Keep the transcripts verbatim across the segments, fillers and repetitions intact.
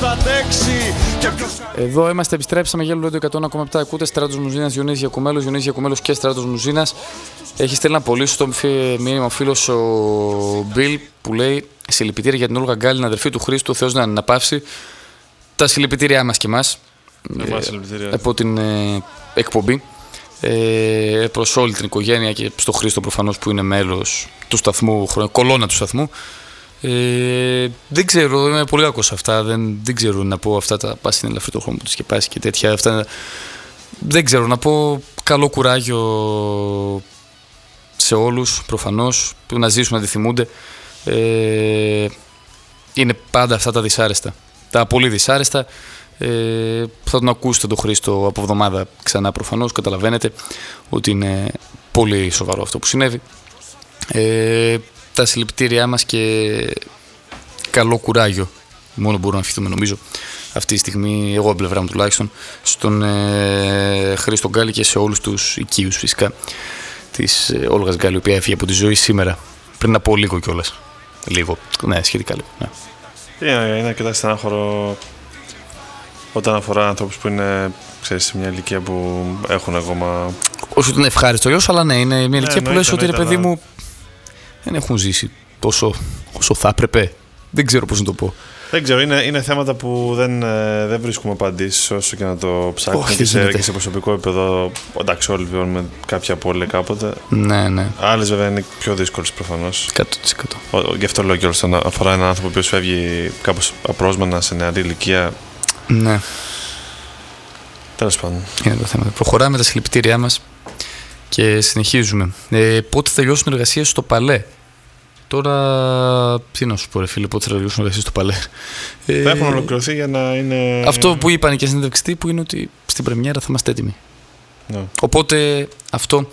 θα αντέξει και ποιος... Εδώ είμαστε, επιστρέψαμε για Λουλέντο εκατό ένα κόμμα επτά. Ακούτε Στράτος Μουζίνας, Διονύσης Γιακουμέλος, Διονύσης Γιακουμέλος και Στράτος Μουζίνας. Έχει στέλνει ένα πολύ σωστό μήνυμα ο φίλος ο Μπιλ που λέει: συλληπιτήρια για την Όλγα Γκάλιν, αδερφή του Χρήστου, ο Θεός να αναπαύσει. Τα συλληπιτήριά μας και εμάς ε, από την ε, εκπομπή ε, προς όλη την οικογένεια και στο Χρήστο προφανώς που είναι μέλος του σταθμού, κολόνα του σταθμού. Ε, δεν ξέρω, είμαι πολύ κακός σε αυτά. Δεν, δεν ξέρω να πω αυτά τα πας είναι ελαφρύ το χρώμα που του σκεπάσει και τέτοια. Αυτά, δεν ξέρω να πω καλό κουράγιο σε όλους προφανώς που να ζήσουν να τη θυμούνται. Ε, είναι πάντα αυτά τα δυσάρεστα. Τα πολύ δυσάρεστα. Ε, θα τον ακούσετε τον Χρήστο από εβδομάδα ξανά προφανώς. Καταλαβαίνετε ότι είναι πολύ σοβαρό αυτό που συνέβη. Ε, τα συλληπιτήριά μας και καλό κουράγιο μόνο μπορούμε να ευχηθούμε νομίζω αυτή τη στιγμή, εγώ από πλευρά μου τουλάχιστον, στον ε, Χρήστο Γκάλη και σε όλους τους οικείους φυσικά της ε, Όλγας Γκάλη, η οποία έφυγε από τη ζωή σήμερα πριν από λίγο κιόλας. Λίγο, ναι, σχετικά λίγο. Ναι. Είναι, είναι αρκετά στενάχωρο όταν αφορά ανθρώπους που είναι, ξέρεις, σε μια ηλικία που έχουν ακόμα. Όχι ότι είναι ευχάριστο γιος, αλλά ναι, είναι μια ηλικία ναι, που λες ότι ρε παιδί μου δεν έχουν ζήσει τόσο όσο θα έπρεπε. Δεν ξέρω πώς να το πω. Δεν ξέρω, είναι, είναι θέματα που δεν, ε, δεν βρίσκουμε απαντήσεις όσο και να το ψάχνουμε. Oh, και, σε, και σε προσωπικό επίπεδο. Εντάξει, όλοι βιώνουμε κάποια απώλεια κάποτε. Ναι, ναι. Άλλες βέβαια είναι πιο δύσκολες προφανώς. εκατό τοις εκατό. Ο, γι' αυτό λέω και όλος, αφορά έναν άνθρωπο που φεύγει κάπως απρόσμενα σε νεαρή ηλικία. Ναι. Τέλος πάντων. Είναι το θέμα. Προχωράμε τα συλληπιτήριά μας και συνεχίζουμε. Ε, πότε τελειώσουν εργασίες στο Παλέ? Τώρα, τι να σου πω, ρε φίλε, πότε θα τελειώσουν εργασίες στο Παλέ? Θα έχουν ολοκληρωθεί για να είναι. Αυτό που είπαν και στην συνέντευξη τύπου είναι ότι στην πρεμιέρα θα είμαστε έτοιμοι. Ναι. Οπότε αυτό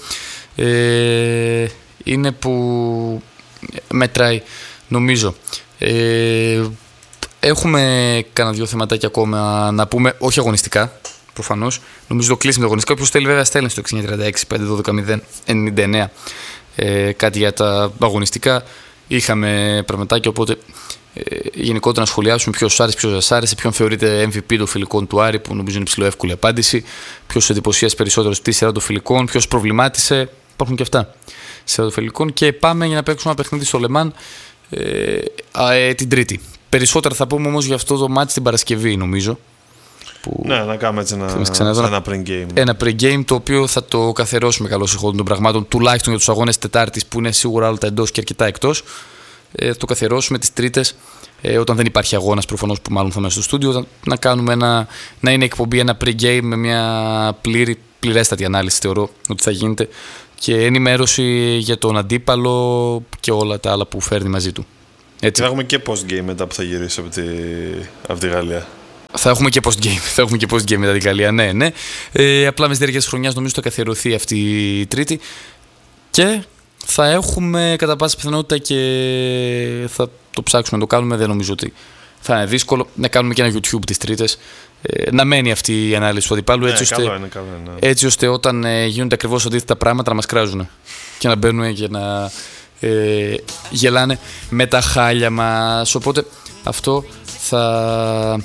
ε, είναι που μετράει, νομίζω. Ε, έχουμε κάνα δύο θεματάκια ακόμα να πούμε, όχι αγωνιστικά. Προφανώς. Νομίζω το κλείσιμο το αγωνιστικό. Όποιος θέλει, βέβαια, στέλνει στο έξι εννιά τρία έξι πέντε ένα δύο μηδέν εννιά εννιά ε, κάτι για τα αγωνιστικά. Είχαμε πραγματάκια, οπότε ε, γενικότερα να σχολιάσουμε ποιος άρεσε, ποιος δεν σας άρεσε, ποιον θεωρείται εμ βι πι των φιλικών του Άρη, που νομίζω είναι ψηλό εύκολη απάντηση. Ποιος εντυπωσίασε περισσότερο στη σειρά των φιλικών, ποιος προβλημάτισε. Υπάρχουν και αυτά. Σειρά των φιλικών. Και πάμε για να παίξουμε ένα παιχνίδι στο Λεμάν ε, ε, την Τρίτη. Περισσότερα θα πούμε όμως για αυτό το μάτς την Παρασκευή, νομίζω. Που ναι, να κάνουμε έτσι ένα, ένα, ένα pre-game. Ένα pre-game το οποίο θα το καθιερώσουμε καλώς ηχόντων των πραγμάτων, τουλάχιστον για τους αγώνες Τετάρτης που είναι σίγουρα όλα τα εντός και αρκετά εκτός. Ε, θα το καθιερώσουμε τις Τρίτες, ε, όταν δεν υπάρχει αγώνας προφανώς που μάλλον θα είμαστε στο στούντιο, να, κάνουμε ένα, να είναι εκπομπή ένα pre-game με μια πλήρη, πληρέστατη ανάλυση, θεωρώ ότι θα γίνεται, και ενημέρωση για τον αντίπαλο και όλα τα άλλα που φέρνει μαζί του. Έτσι. Και θα έχουμε και post-game μετά που θα γυρίσει από τη, από τη Γαλλία. Θα έχουμε και post-game, θα έχουμε και post-game μετά την Γαλλία, ναι, ναι. Ε, απλά με στη διάρκεια της χρονιάς νομίζω θα καθιερωθεί αυτή η Τρίτη και θα έχουμε κατά πάσα πιθανότητα και θα το ψάξουμε να το κάνουμε, δεν νομίζω ότι θα είναι δύσκολο, να κάνουμε και ένα YouTube τις Τρίτες, ε, να μένει αυτή η ανάλυση του αντιπάλου, ναι, έτσι, ώστε, καλό είναι, καλό είναι. έτσι ώστε όταν ε, γίνονται ακριβώς αντίθετα πράγματα να μας κράζουν και να μπαίνουν και να ε, γελάνε με τα χάλια μας, οπότε αυτό θα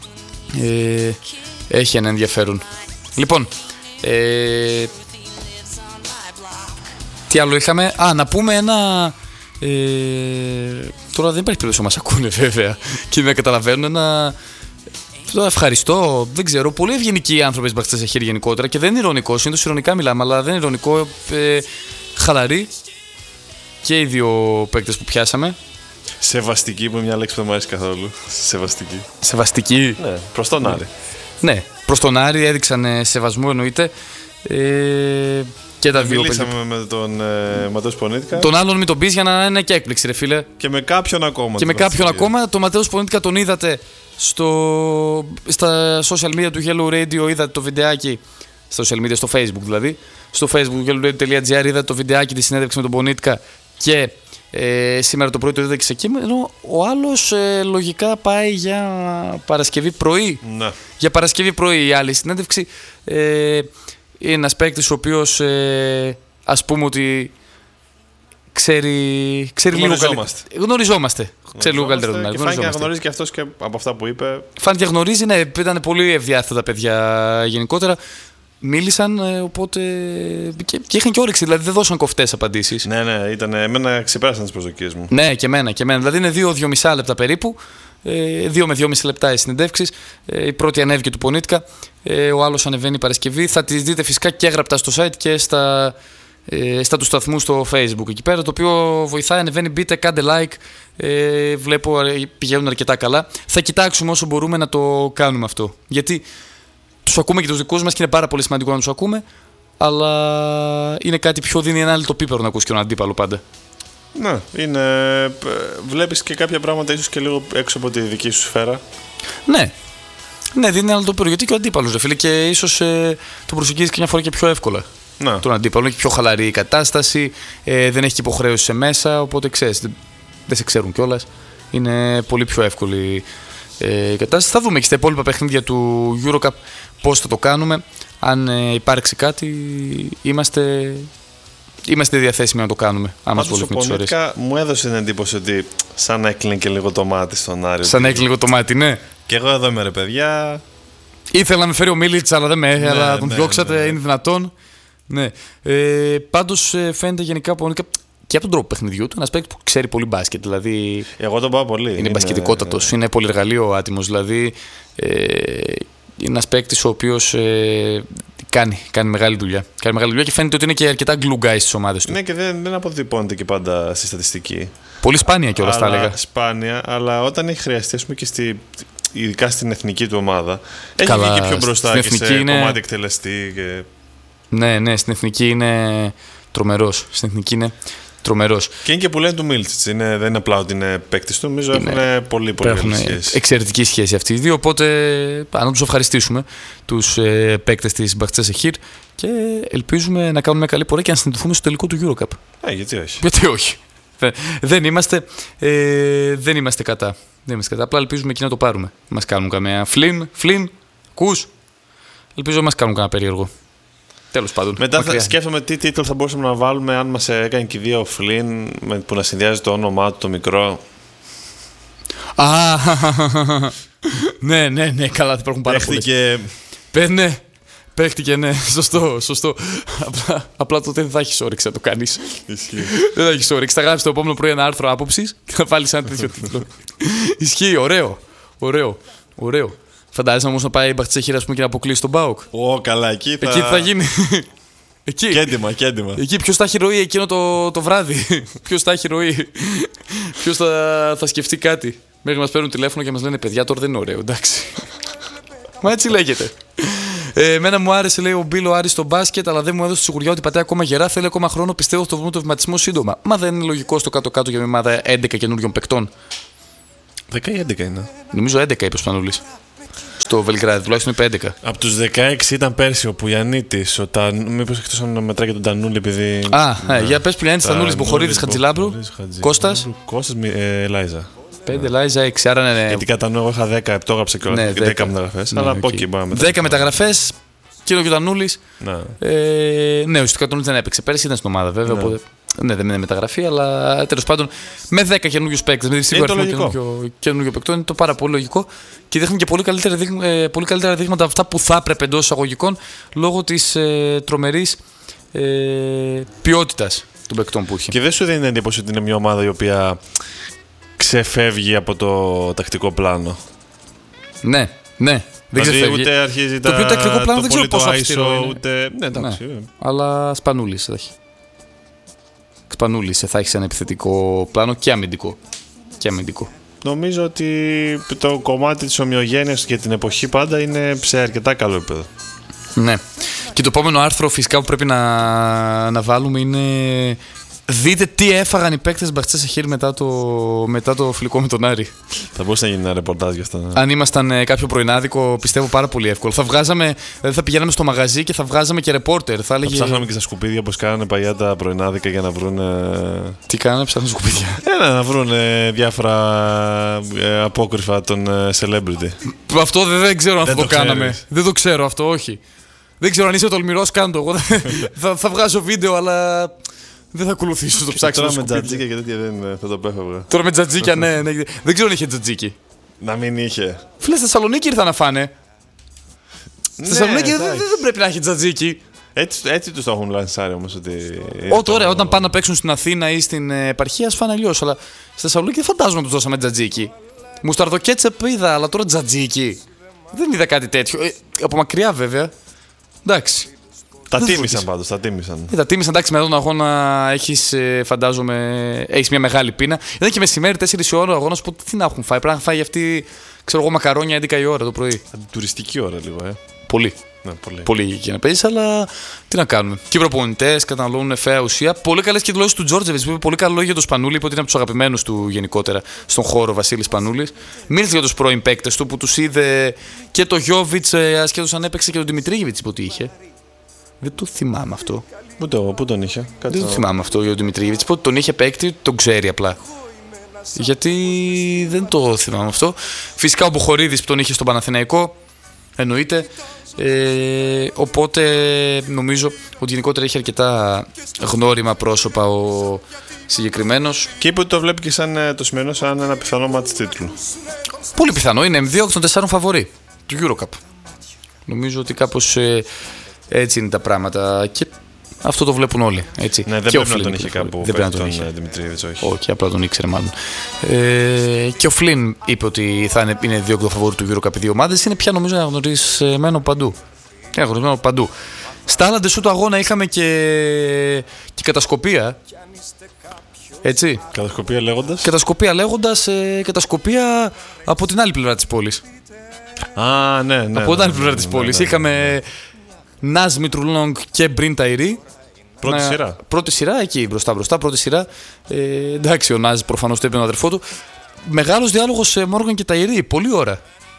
ε, έχει ένα ενδιαφέρον. Λοιπόν, ε, τι άλλο είχαμε? Α, να πούμε ένα ε, τώρα δεν υπάρχει περίπτωση να μας ακούνε βέβαια και με καταλαβαίνουν, ένα τώρα ευχαριστώ, δεν ξέρω, πολύ ευγενικοί άνθρωποι μπαχτές σε χέρι γενικότερα και δεν είναι ειρωνικό, συνήθως ειρωνικά μιλάμε, αλλά δεν είναι ειρωνικό, ε, χαλαροί και οι δύο παίκτες που πιάσαμε. Σεβαστική, που είναι μια λέξη που δεν μου αρέσει καθόλου. Σεβαστική. Σεβαστική. Ναι, προς τον Άρη. Ναι, προς τον Άρη έδειξαν σεβασμό, εννοείται. Ε, και τα δύο. Μιλήσαμε με τον ε, Ματέο Πονίτικα. Τον άλλον μην τον πεις για να είναι και έκπληξη, ρε φίλε. Και με κάποιον ακόμα. Και με κάποιον ακόμα. Το Ματέο Πονίτικα τον είδατε στο, στα social media του Hello Radio, είδατε το βιντεάκι. Στα social media, στο Facebook δηλαδή. Στο facebook του hello radio dot gr είδατε το βιντεάκι τη συνέντευξη με τον Πονίτικα και. Ε, σήμερα το πρωί το είδα και σε κείμενο. Ο άλλος ε, λογικά πάει για Παρασκευή πρωί. Ναι. Για Παρασκευή πρωί η άλλη συνέντευξη. Ε, είναι ένας παίκτης ο οποίος ε, ας πούμε ότι ξέρει, ξέρει λίγο καλύτερα. Γνωριζόμαστε. Ξέρει λίγο καλύτερα τον Άρη. Και φάνηκε να γνωρίζει και αυτός και από αυτά που είπε. Φάνηκε να γνωρίζει, ναι, ήταν πολύ ευδιάθετα παιδιά γενικότερα. Μίλησαν, οπότε. Και, και είχαν και όρεξη, δηλαδή δεν δώσαν κοφτές απαντήσεις. Ναι, ναι, ήταν, εμένα ξεπέρασαν τις προσδοκίες μου. Ναι, και εμένα, και εμένα. Δηλαδή είναι δύο-δύο μισά λεπτά περίπου. Δύο με δυόμιση λεπτά οι συνεντεύξεις. Η πρώτη ανέβηκε του Πονίτικα. Ο άλλος ανεβαίνει Παρασκευή. Θα τις δείτε φυσικά και έγραπτα στο site και στα, στα του σταθμού στο Facebook εκεί πέρα. Το οποίο βοηθάει, ανεβαίνει. Μπείτε, κάντε like. Βλέπω πηγαίνουν αρκετά καλά. Θα κοιτάξουμε όσο μπορούμε να το κάνουμε αυτό. Γιατί τους ακούμε και τους δικούς μας και είναι πάρα πολύ σημαντικό να τους ακούμε. Αλλά είναι κάτι πιο, δίνει ένα άλλο το πίπερο να ακούσει και τον αντίπαλο πάντα. Ναι, είναι, βλέπεις και κάποια πράγματα ίσως και λίγο έξω από τη δική σου σφαίρα. Ναι, ναι, δίνει άλλο το πίπερο γιατί και ο αντίπαλος, ρε φίλε, και ίσως ε, τον προσεγγίζει και μια φορά και πιο εύκολα. Να. Τον αντίπαλο έχει πιο χαλαρή η κατάσταση, ε, δεν έχει και υποχρέωση σε μέσα, οπότε ξέρεις, δεν, δεν σε ξέρουν κιόλας. Είναι πολύ πιο εύκολη ε, η κατάσταση. Θα δούμε και στα υπόλοιπα παιχνίδια του EuroCup πώς θα το κάνουμε. Αν ε, υπάρξει κάτι, είμαστε. Είμαστε διαθέσιμοι να το κάνουμε. Αν μας βολεύουν τις ώρες. Μου έδωσε την εντύπωση ότι σαν να έκλεινε και λίγο το μάτι στον Άρη. Σαν να έκλεινε λίγο το μάτι, ναι. Και εγώ εδώ είμαι, ρε παιδιά. Ήθελα να με φέρει ο Μίλιτς, αλλά δεν με έφερε. Ναι, αλλά τον ναι, διώξατε, ναι. Είναι δυνατόν. Ναι. Ε, πάντως φαίνεται γενικά από, και από τον τρόπο παιχνιδιού του ένας παίκτης που ξέρει πολύ μπάσκετ. Δηλαδή, εγώ τον πάω πολύ. Είναι, είναι μπασκετικότατος, είναι πολυεργαλείο άτιμος. Δηλαδή, ε, είναι ένας παίκτης ο οποίος ε, κάνει, κάνει μεγάλη δουλειά. Κάνει μεγάλη δουλειά και φαίνεται ότι είναι και αρκετά glue guys στις ομάδες του. Ναι, και δεν, δεν αποτυπώνεται και πάντα στη στατιστική. Πολύ σπάνια κιόλας θα έλεγα. Σπάνια, αλλά όταν έχει χρειαστεί, ας πούμε, και στη, ειδικά στην εθνική του ομάδα, έχει βγει και πιο μπροστά και σε είναι... κομμάτι εκτελεστή. Και... Ναι, ναι, στην εθνική είναι τρομερός. Στην εθνική είναι τρομερός. Και είναι και που λένε του Μίλτσιτς. Δεν είναι απλά ότι είναι παίκτης του. Νομίζω είναι, έχουν πολύ πολύ καλή σχέση. Εξαιρετική σχέση αυτή οι δύο. Οπότε να τους ευχαριστήσουμε τους ε, παίκτες της Μπαχτσές Εχίρ και ελπίζουμε να κάνουμε μια καλή πορεία και να συναντηθούμε στο τελικό του EuroCup. Ε, γιατί όχι. Γιατί όχι. Δεν είμαστε, ε, δεν είμαστε κατά. Δεν είμαστε κατά. Απλά ελπίζουμε εκεί να το πάρουμε. Μας κάνουν καμία. Φλιν, Φλιν, ακούς. Ελπίζω να μας κάνουν κανένα περίεργο. Τέλος πάντων. Μετά θα σκέφτομαι τι τίτλο θα μπορούσαμε να βάλουμε αν μας έκανε και δύο Φλιν που να συνδυάζει το όνομά του το μικρό. Α, ναι, ναι, ναι, καλά, υπάρχουν πάρα πολλές. Παίχτηκε. Ναι, παίχτηκε, ναι, σωστό, σωστό. Απλά, απλά τότε δεν θα έχεις όρεξη να το κάνεις. Δεν θα έχεις όρεξη. Θα γράψεις το επόμενο πρωί ένα άρθρο άποψης και θα βάλεις ένα τέτοιο τίτλο. Ισχύει, ωραίο, ωραίο, ωραίο. Φαντάζεσαι όμως να πάει η Μπαχτσές Εχίρ και να αποκλείσει τον ΠΑΟΚ. Ω, καλά, εκεί θα... Εκεί θα γίνει. Εκεί. Κέντημα, κέντημα. Εκεί ποιος θα έχει ροή εκείνο το, το βράδυ. Ποιος θα έχει ροή. Ποιος θα, θα σκεφτεί κάτι. Μέχρι μας παίρνουν τηλέφωνο και μας λένε παιδιά τώρα δεν είναι ωραίο, εντάξει. Μα έτσι λέγεται. Ε, εμένα μου άρεσε, λέει ο Μπίλο Άρης στο μπάσκετ, αλλά δεν μου έδωσε τη σιγουριά ότι πατάει ακόμα γερά. Θέλει ακόμα χρόνο, πιστεύω ότι θα βρούμε το βηματισμό σύντομα. Μα δεν είναι λογικό στο κάτω-κάτω για μια ομάδα έντεκα καινούριων παικτών. δέκα ή έντεκα είναι. Νομίζω έντεκα είπε ο Σπανούλης. Στο Βελιγράδι, τουλάχιστον είπε έντεκα. Από τους δεκαέξι ήταν πέρσι ο Πουγιαννίτης. Ο Ταν... Μήπως εκτός αν μετράει και τον Τανούλη, επειδή. Α, ναι. Για πες Πουγιαννίτης, Τανούλης, Μποχορίδης, Χατζηλάμπρου. Κώστας. Κώστας, ε, Λάιζα. πέντε, Λάιζα, έξι. Άρα ναι. Γιατί κατανοώ, είχα δέκα, το έγραψε και όλα. δέκα μεταγραφές. Αλλά από εκεί πάμε. δέκα μεταγραφές. Κύριο και ο Τανούλης. Ναι, ε, ναι, ουσιαστικά ο Τανούλης δεν έπαιξε πέρσι, ήταν στην ομάδα βέβαια. Ναι. Οπότε, ναι, δεν είναι μεταγραφή, αλλά τέλος πάντων με δέκα καινούριους παίκτες, με σίγουρα αριθμό καινούριου παικτών είναι το πάρα πολύ λογικό και δείχνουν και πολύ καλύτερα, δείγμα, ε, πολύ καλύτερα δείγματα αυτά που θα έπρεπε εντός εισαγωγικών λόγω της ε, τρομερής ε, ποιότητας των παικτών που έχει. Και δεν σου δίνει εντύπωση ότι είναι μια ομάδα η οποία ξεφεύγει από το τακτικό πλάνο. Ναι, ναι. Δεν δηλαδή ούτε αρχίζει το τα, οποίο τακτικό πλάνο δεν ξέρω πόσο αυστηρό είναι. Ούτε... Ναι, εντάξει. Ναι. Αλλά Σπανούλης θα έχει. Σπανούλης θα έχει ένα επιθετικό πλάνο και αμυντικό. Και αμυντικό. Νομίζω ότι το κομμάτι της ομοιογένειας για την εποχή πάντα είναι σε αρκετά καλό επίπεδο. Ναι. Και το επόμενο άρθρο φυσικά που πρέπει να, να βάλουμε είναι δείτε τι έφαγαν οι παίκτες Μπαχτσές Εχίρ μετά το, μετά το φιλικό με τον Άρη. Θα μπορούσε να γίνει ένα ρεπορτάζ γι' αυτό. Ναι. Αν ήμασταν ε, κάποιο πρωινάδικο, πιστεύω πάρα πολύ εύκολο. Θα βγάζαμε, δηλαδή θα πηγαίναμε στο μαγαζί και θα βγάζαμε και ρεπόρτερ. Θα, έλεγε... θα ψάχναμε και στα σκουπίδια όπως κάνανε παλιά τα πρωινάδικα για να βρουν. Τι κάνανε, ψάχνουν σκουπίδια. Ένα, να βρουν ε, διάφορα ε, απόκρυφα των ε, celebrity. Αυτό δεν, δεν ξέρω αν δεν θα το, το κάναμε. Δεν το ξέρω αυτό, όχι. Δεν ξέρω αν είσαι τολμηρός, κάντο. Εγώ θα, θα βγάζω βίντεο, αλλά. Δεν θα ακολουθήσω το ψάξιμο. Τώρα με τζατζίκια και τέτοια δεν θα το πέφευγα. Τώρα με τζατζίκια, ναι, ναι. Δεν ξέρω αν είχε τζατζίκι. Να μην είχε. Φίλε, στη Θεσσαλονίκη ήρθαν να φάνε. Στη Θεσσαλονίκη δεν, δεν πρέπει να έχει τζατζίκι. Έτσι, έτσι τους το έχουν λανσάρει όμως ότι... Ω, τώρα όταν πάνε να παίξουν στην Αθήνα ή στην επαρχία, ας φάνε αλλιώς. Αλλά στη Θεσσαλονίκη δεν φαντάζομαι να τους δώσαμε τζατζίκι. Μουσταρδοκέτσεπ είδα, αλλά τώρα τζατζίκι. Δεν είδα κάτι τέτοιο. Ε, από μακριά βέβαια. Εντάξει. Τα τίμησαν πάντως, τα τίμησαν. Ε, τα τίμησαν, εντάξει, μετά τον αγώνα έχεις, φαντάζομαι, έχεις μια μεγάλη πείνα. Ήταν και μεσημέρι, τέσσερις η ώρα ο αγώνας, οπότε τι να έχουν φάει. Πρέπει να φάει αυτή, ξέρω εγώ, μακαρόνια έντεκα η ώρα το πρωί. Τουριστική ώρα λίγο, ε. Πολύ. Ναι, πολύ. Πολύ για να παίζει, αλλά τι να κάνουμε. Και οι προπονητές καταναλώνουν φαία ουσία. Πολύ καλές και δηλώσεις του Τζόρτζεβιτς που είπε πολύ καλό λόγια για τον Σπανούλη. Είπε ότι είναι από τους αγαπημένους του γενικότερα στον χώρο ο Βασίλης Σπανούλης. Μίλησε για τους πρώην παίκτες του που τους είδε και το Γιόβιτς, ασχέτως αν έπαιξε και τον Δημητρίγεβιτς που είχε. Δεν το θυμάμαι αυτό. Πού, το, πού τον είχε, Δεν το θυμάμαι αυτό για τον Δημητρίγεβιτς. Πότε τον είχε παίκτη, τον ξέρει απλά. Γιατί δεν το θυμάμαι αυτό. Φυσικά ο Μποχορίδης που τον είχε στον Παναθηναϊκό. Εννοείται. Ε, οπότε νομίζω ότι γενικότερα έχει αρκετά γνώριμα πρόσωπα ο συγκεκριμένος. Και είπε ότι το βλέπει και σαν το σημερινό σαν ένα πιθανό μάτς τίτλου. Πολύ πιθανό, είναι εμ δύο εκ των τεσσάρων φαβορί του EuroCup. Νομίζω ότι κάπως ε, έτσι είναι τα πράγματα και αυτό το βλέπουν όλοι. Έτσι. Ναι, δεν και πρέπει να τον είχε κάπου δεν πρέπει να τον είχε. Δημητρίδης, όχι. Όχι, απλά τον ήξερε μάλλον. Ε, και ο Φλιν είπε ότι θα είναι, είναι δύο εκ των φαβορί του EuroCup οι δύο ομάδες. Είναι πια νομίζω αναγνωρισμένο παντού. Αναγνωρισμένο παντού. Στα άλλα ντεσού του αγώνα είχαμε και, και κατασκοπία. Έτσι. Κατασκοπία λέγοντας. Κατασκοπία λέγοντας, ε, κατασκοπία από την άλλη πλευρά της πόλης. Α, ναι, ναι. Από την άλλη ναι, πλευρά ναι, της ναι, πόλης. ναι, ναι, Είχαμε ναι. Ναζ Μητρουλόγκ και Μπριν Ταϊρή. Πρώτη να... σειρά. Πρώτη σειρά, εκεί μπροστά μπροστά, πρώτη σειρά. Ε, εντάξει, ο Ναζ προφανώς το έπαιρνε τον αδερφό του. Μεγάλος διάλογος Μόργαν και Ταϊρή, πολλή ώρα.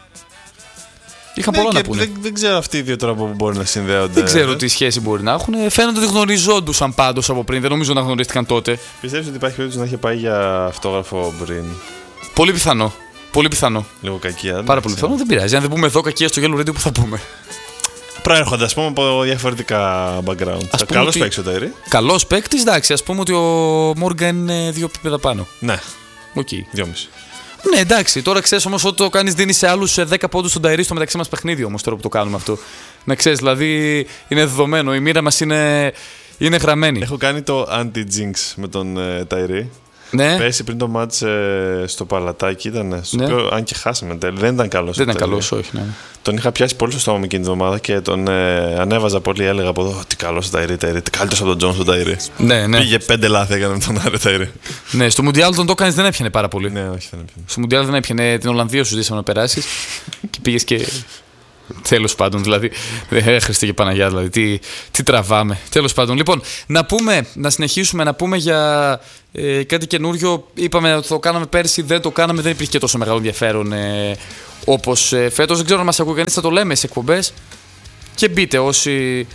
Είχαν Ναι, πολλά και να πούνε. Δεν, δεν ξέρω αυτοί οι δύο τώρα που μπορεί να συνδέονται. Δεν ξέρω τι σχέση μπορεί να έχουν. Φαίνεται ότι γνωριζόντουσαν πάντως από πριν. Δεν νομίζω να γνωρίστηκαν τότε. Πιστεύεις ότι υπάρχει περίπτωση να είχε πάει για αυτόγραφο πριν? Πολύ πιθανό. Πολύ πιθανό. Λίγο κακία. Πάρα πολύ πιθανό. Δεν πειράζει. Αν δεν πούμε εδώ κακία στο Yellow Radio, που θα πούμε. Προέρχονται, ας πούμε, από διαφορετικά background. Καλός ότι... παίκτης ο Ταϊρή. Καλός παίκτης, εντάξει. Ας πούμε ότι ο Μόργαν είναι δύο επίπεδα πάνω. Ναι. Οκ. Okay. Δυόμιση. Ναι, εντάξει. Τώρα ξέρεις όμως ότι το κάνεις, δίνεις σε άλλους δέκα πόντους στον Ταϊρή στο μεταξύ μας παιχνίδι όμως τώρα που το κάνουμε αυτό. Να ξέρεις, δηλαδή είναι δεδομένο. Η μοίρα μας είναι, είναι γραμμένη. Έχω κάνει το anti-jinx με τον ε, Ταϊρή. Ναι. Πέρσι πριν το μάτς ε, στο Παλατάκι ήταν. Στο ναι. οποίο, αν και χάσαμε τέλει, δεν ήταν καλός. Δεν ήταν καλός, όχι. Ναι. Τον είχα πιάσει πολύ στο στόμα εκείνη την εβδομάδα και τον ε, ανέβαζα πολύ. Έλεγα από εδώ: τι καλός ο Ταϊρή, Ταϊρή. Τι καλύτερος από τον Τζόνσον Ταϊρή. Ναι, ναι. Πήγε πέντε λάθη, έκανε με τον Άρη Ταϊρή. Ναι, στο Μουντιάλ τον το έκανες, δεν έπιανε πάρα πολύ. Ναι, όχι, δεν έπιανε. Στο Μουντιάλ δεν έπιανε. Την Ολλανδία σου ζήσαμε να περάσει και πήγες και. Τέλος πάντων, δηλαδή. Ε, Χριστέ και Παναγιά, δηλαδή. Τι, τι τραβάμε. Τέλος πάντων. Λοιπόν, να πούμε, να συνεχίσουμε να πούμε για ε, κάτι καινούριο. Είπαμε ότι το κάναμε πέρσι, δεν το κάναμε, δεν υπήρχε και τόσο μεγάλο ενδιαφέρον ε, όπως ε, φέτος. Δεν ξέρω αν μας ακούει κανείς, θα το λέμε σε εκπομπές. Και μπείτε όσοι.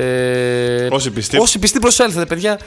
Ε, όσοι πιστοί. Όσοι πιστοί προσέλθετε, παιδιά.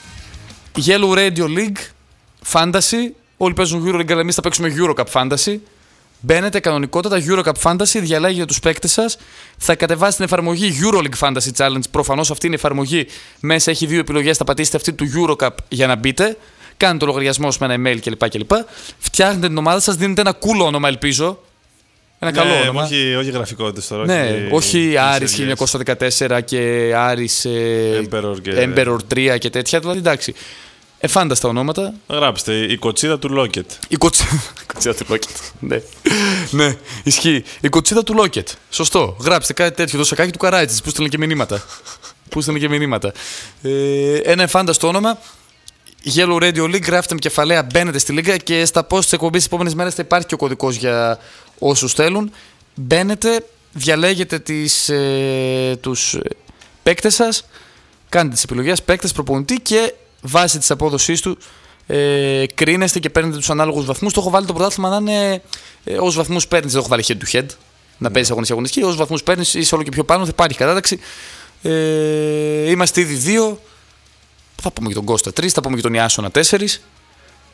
Yellow Radio League, Fantasy. Όλοι παίζουν Euro League, αλλά εμείς θα παίξουμε EuroCup Fantasy. Μπαίνετε κανονικότατα EuroCup Fantasy, διαλέγετε τους παίκτες σας, θα κατεβάσετε την εφαρμογή EuroLeague Fantasy Challenge. Προφανώς αυτή είναι η εφαρμογή. Μέσα έχει δύο επιλογές, θα πατήσετε αυτή του EuroCup για να μπείτε. Κάνετε το λογαριασμό με ένα email κλπ. κλπ. Φτιάχνετε την ομάδα σας, δίνετε ένα cool όνομα, ελπίζω. Ένα ναι, καλό όνομα. Όχι, όχι γραφικότητες τώρα. Ναι, όχι, όχι Άρης χίλια εννιακόσια δεκατέσσερα και Άρης ε, Emperor, και... Emperor τρία και τέτοια. Δηλαδή εντάξει. Εφάνταστα ονόματα. Γράψτε η κοτσίδα του Λόκετ. Η κοτσίδα, κοτσίδα του Λόκετ. Ναι. Ναι, ισχύει. Η κοτσίδα του Λόκετ. Σωστό. Γράψτε κάτι τέτοιο. Το σακάκι του Καράιτσης που στέλνει και μηνύματα. Που στέλνει και μηνύματα. Ε, ένα εφάνταστο όνομα. Yellow Radio League. Γράφτε με κεφαλαία. Μπαίνετε στη λίγα και στα post της εκπομπής τις επόμενες μέρες θα υπάρχει και ο κωδικός για όσους θέλουν. Μπαίνετε, διαλέγετε τις, ε, τους παίκτες σας. Κάνετε τις επιλογές παίκτες, προπονητή και βάσει της απόδοσής του ε, κρίνεστε και παίρνετε τους ανάλογους βαθμούς. Το έχω βάλει το πρωτάθλημα να είναι ε, όσους βαθμούς παίρνεις. Δεν έχω βάλει head to head να παίζεις αγωνιστική αγωνιστική. Όσους βαθμούς παίρνεις είσαι όλο και πιο πάνω, θα υπάρχει κατάταξη. Ε, είμαστε ήδη δύο. Θα πούμε και τον Κώστα τρεις, θα πούμε και τον Ιάσονα τέσσερις.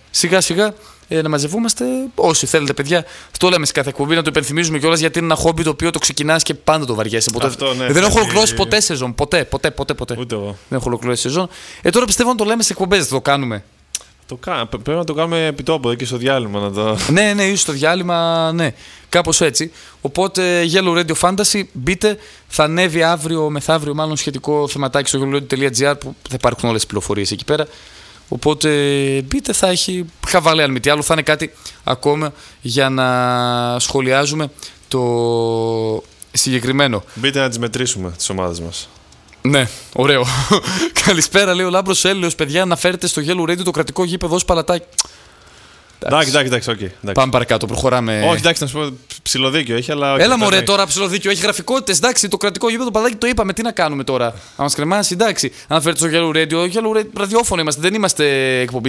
σιγά σιγά ε, να μαζευόμαστε όσοι θέλετε, παιδιά. Αυτό λέμε σε κάθε εκπομπή, να το υπενθυμίζουμε κιόλας, γιατί είναι ένα χόμπι το οποίο το ξεκινάς και πάντα το βαριέσαι. Ποτέ, Αυτό, ναι, δεν έχω δηλαδή... ολοκληρώσει ποτέ σεζόν. Ποτέ, ποτέ, ποτέ. ποτέ. Ούτε εγώ. Δεν έχω ολοκληρώσει σεζόν. Ε, τώρα πιστεύω να το λέμε σε εκπομπές, θα το κάνουμε. Το κα... Πρέπει να το κάνουμε επί τόπου και στο διάλειμμα. Να το... ναι, ναι, ίσως στο διάλειμμα, ναι. Κάπως έτσι. Οπότε Yellow Radio Fantasy, μπείτε. Θα ανέβει αύριο, μεθαύριο, μάλλον σχετικό θεματάκι στο yellowradio.gr που θα υπάρχουν όλες τις πληροφορίες εκεί πέρα. Οπότε μπείτε, θα έχει χαβαλέ, αν μη τι άλλο. Θα είναι κάτι ακόμα για να σχολιάζουμε το συγκεκριμένο. Μπείτε να τις μετρήσουμε τις ομάδες μας. Ναι, ωραίο. Καλησπέρα, λέει ο Λάμπρος Έλεος. Παιδιά, να φέρετε στο Yellow Radio το κρατικό γήπεδο ως παλατάκι. Εντάξει, εντάξει, εντάξει, okay, πάμε παρακάτω, προχωράμε. Όχι, εντάξει, να σου πω ψιλοδίκιο έχει, αλλά. Okay, έλα μωρέ τώρα, ψιλοδίκιο, έχει γραφικότητες. Εντάξει, το κρατικό γήπεδο, το παλατάκι το είπαμε, τι να κάνουμε τώρα. Να μας κρεμάσει, εντάξει. Αν φέρετε στο Yellow Radio, Yellow Radio ραδιόφωνο είμαστε, δεν είμαστε εκπομπή